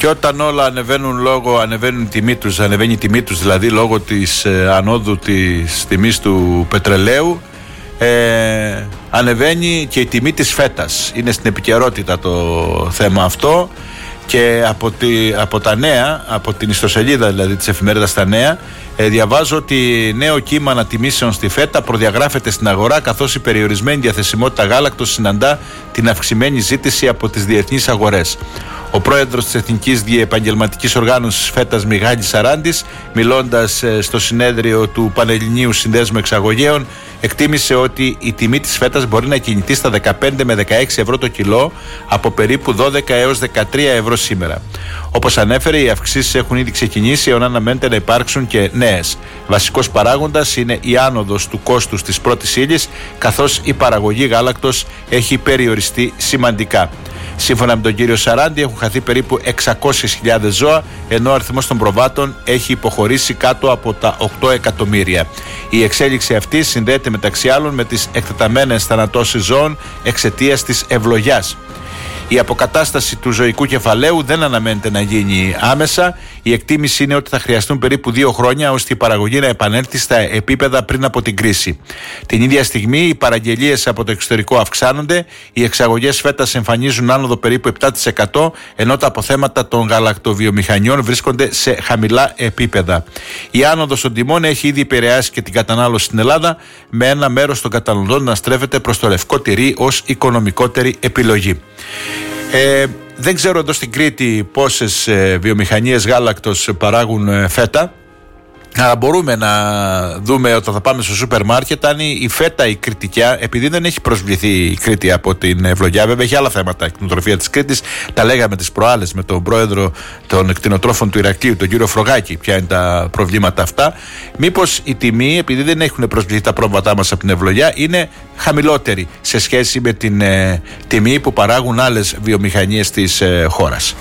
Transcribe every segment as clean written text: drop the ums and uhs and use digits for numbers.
Και όταν όλα ανεβαίνει η τιμή τους δηλαδή λόγω της ανόδου της τιμής του πετρελαίου, ανεβαίνει και η τιμή της φέτας. Είναι στην επικαιρότητα το θέμα αυτό. Και από τα νέα, από την ιστοσελίδα δηλαδή της εφημερίδας Τα Νέα, διαβάζω ότι νέο κύμα ανατιμήσεων στη φέτα προδιαγράφεται στην αγορά, καθώς η περιορισμένη διαθεσιμότητα γάλακτος συναντά την αυξημένη ζήτηση από τις διεθνείς αγορές. Ο πρόεδρος της Εθνικής Διεπαγγελματικής Οργάνωσης Φέτας, Μιχάλης Σαράντης, μιλώντας στο συνέδριο του Πανελληνίου Συνδέσμου Εξαγωγέων, εκτίμησε ότι η τιμή της φέτας μπορεί να κινηθεί στα 15 με 16 ευρώ το κιλό, από περίπου 12 έως 13 ευρώ σήμερα. Όπως ανέφερε, οι αυξήσεις έχουν ήδη ξεκινήσει, ενώ αναμένεται να υπάρξουν και νέες. Βασικός παράγοντας είναι η άνοδος του κόστους της πρώτης ύλης, καθώς η παραγωγή γάλακτος έχει περιοριστεί σημαντικά. Σύμφωνα με τον κύριο Σαράντη, έχουν χαθεί περίπου 600.000 ζώα, ενώ ο αριθμός των προβάτων έχει υποχωρήσει κάτω από τα 8 εκατομμύρια. Η εξέλιξη αυτή συνδέεται μεταξύ άλλων με τις εκτεταμένες θανατώσεις ζώων εξαιτίας της ευλογιάς. Η αποκατάσταση του ζωικού κεφαλαίου δεν αναμένεται να γίνει άμεσα. Η εκτίμηση είναι ότι θα χρειαστούν περίπου 2 χρόνια ώστε η παραγωγή να επανέλθει στα επίπεδα πριν από την κρίση. Την ίδια στιγμή, οι παραγγελίες από το εξωτερικό αυξάνονται. Οι εξαγωγές φέτας εμφανίζουν άνοδο περίπου 7%, ενώ τα αποθέματα των γαλακτοβιομηχανιών βρίσκονται σε χαμηλά επίπεδα. Η άνοδος των τιμών έχει ήδη επηρεάσει και την κατανάλωση στην Ελλάδα, με ένα μέρος των καταναλωτών να στρέφεται προς το λευκό τυρί ως οικονομικότερη επιλογή. Δεν ξέρω εδώ στην Κρήτη πόσες βιομηχανίες γάλακτος παράγουν φέτα, αλλά μπορούμε να δούμε όταν θα πάμε στο σούπερ μάρκετ αν η φέτα η κριτικιά, επειδή δεν έχει προσβληθεί η Κρήτη από την ευλογιά, βέβαια έχει άλλα θέματα η κτηνοτροφία της Κρήτης, τα λέγαμε τις προάλλες με τον πρόεδρο των κτηνοτρόφων του Ηρακλείου, τον κύριο Φρογάκη, ποια είναι τα προβλήματα αυτά. Μήπως η τιμή, επειδή δεν έχουν προσβληθεί τα πρόβατά μας από την ευλογιά, είναι χαμηλότερη σε σχέση με την τιμή που παράγουν άλλες βιομηχανίες της χώρας.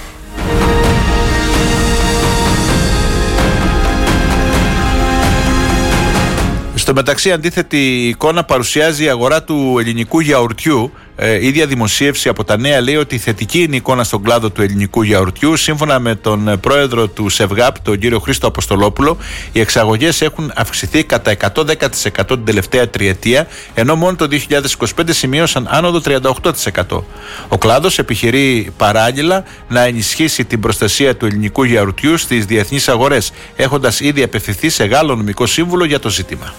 Στο μεταξύ, αντίθετη εικόνα παρουσιάζει η αγορά του ελληνικού γιαουρτιού. Η ίδια δημοσίευση από Τα Νέα λέει ότι θετική είναι η εικόνα στον κλάδο του ελληνικού γιαουρτιού. Σύμφωνα με τον πρόεδρο του ΣΕΒΓΑΠ, τον κύριο Χρήστο Αποστολόπουλο, οι εξαγωγές έχουν αυξηθεί κατά 110% την τελευταία τριετία, ενώ μόνο το 2025 σημείωσαν άνοδο 38%. Ο κλάδος επιχειρεί παράλληλα να ενισχύσει την προστασία του ελληνικού γιαουρτιού στις διεθνείς αγορές, έχοντας ήδη απευθυνθεί σε Γάλλο νομικό σύμβουλο για το ζήτημα.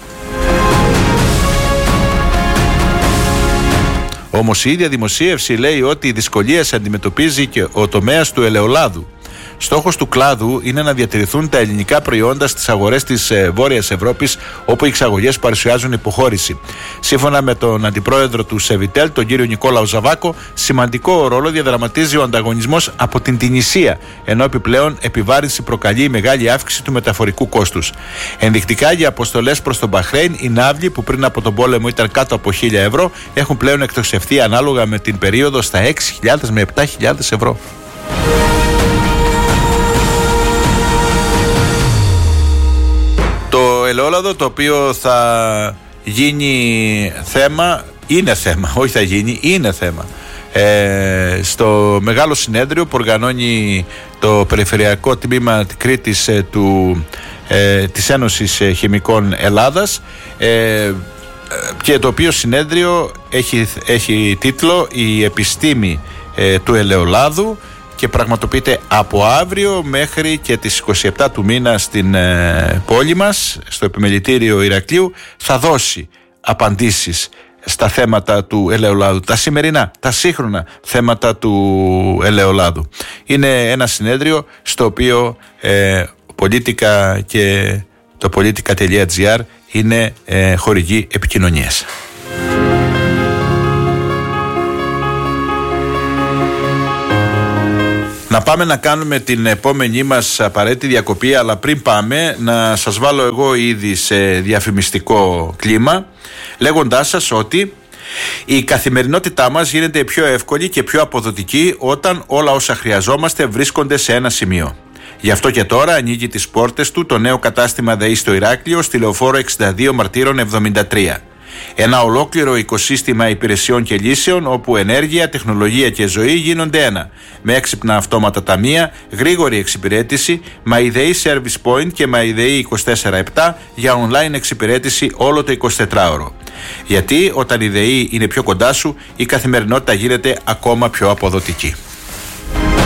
Όμως η ίδια δημοσίευση λέει ότι οι δυσκολίες αντιμετωπίζει και ο τομέας του ελαιολάδου. Στόχος του κλάδου είναι να διατηρηθούν τα ελληνικά προϊόντα στις αγορές της Βόρειας Ευρώπης, όπου οι εξαγωγές παρουσιάζουν υποχώρηση. Σύμφωνα με τον αντιπρόεδρο του ΣΕΒΙΤΕΛ, τον κύριο Νικόλαο Ζαβάκο, σημαντικό ρόλο διαδραματίζει ο ανταγωνισμός από την Τινησία, ενώ επιπλέον επιβάρυνση προκαλεί η μεγάλη αύξηση του μεταφορικού κόστους. Ενδεικτικά, για αποστολές προς τον Μπαχρέιν, οι ναύλοι που πριν από τον πόλεμο ήταν κάτω από 1.000 ευρώ έχουν πλέον εκτοξευθεί ανάλογα με την περίοδο στα 6.000 με 7.000 ευρώ. Το ελαιόλαδο, το οποίο θα γίνει θέμα, είναι θέμα, όχι θα γίνει, είναι θέμα. Στο μεγάλο συνέδριο που οργανώνει το Περιφερειακό Τμήμα Κρήτης της Ένωσης Χημικών Ελλάδας, και το οποίο συνέδριο έχει τίτλο «Η επιστήμη του ελαιολάδου», και πραγματοποιείται από αύριο μέχρι και τις 27 του μήνα στην πόλη μας, στο επιμελητήριο Ηρακλείου. Θα δώσει απαντήσεις στα θέματα του ελαιολάδου, τα σημερινά, τα σύγχρονα θέματα του ελαιολάδου. Είναι ένα συνέδριο στο οποίο Πολίτικα και το politica.gr είναι χορηγοί επικοινωνίας. Να πάμε να κάνουμε την επόμενή μας απαραίτητη διακοπή, αλλά πριν πάμε να σας βάλω εγώ ήδη σε διαφημιστικό κλίμα, λέγοντάς σας ότι η καθημερινότητά μας γίνεται πιο εύκολη και πιο αποδοτική όταν όλα όσα χρειαζόμαστε βρίσκονται σε ένα σημείο. Γι' αυτό και τώρα ανοίγει τις πόρτες του το νέο κατάστημα ΔΕΗ στο Ηράκλειο, στη Λεωφόρο 62 Μαρτύρων 73. Ένα ολόκληρο οικοσύστημα υπηρεσιών και λύσεων όπου ενέργεια, τεχνολογία και ζωή γίνονται ένα. Με έξυπνα αυτόματα ταμεία, γρήγορη εξυπηρέτηση, MyDay Service Point και MyDay 24/7 για online εξυπηρέτηση όλο το 24ωρο. Γιατί όταν η ΔΕΗ είναι πιο κοντά σου, η καθημερινότητα γίνεται ακόμα πιο αποδοτική.